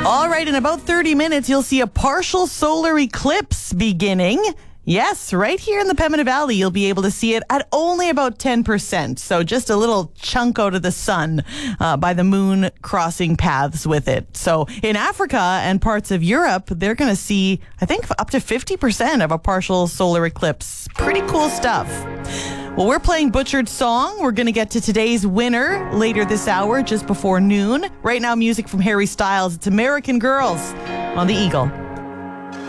All right, in about 30 minutes, you'll see a partial solar eclipse beginning. Yes, right here in the Pembina Valley, you'll be able to see it at only about 10%. So just a little chunk out of the sun by the moon crossing paths with it. So in Africa and parts of Europe, they're going to see, I think, up to 50% of a partial solar eclipse. Pretty cool stuff. Well, we're playing Butchered Song. We're going to get to today's winner later this hour, just before noon. Right now, music from Harry Styles. It's American Girls on the Eagle.